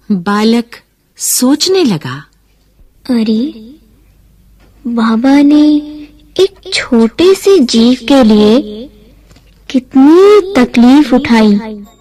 बालक सोचने लगा, अरे, बाबा ने एक छोटे से जीव के लिए कितनी तकलीफ उठाई।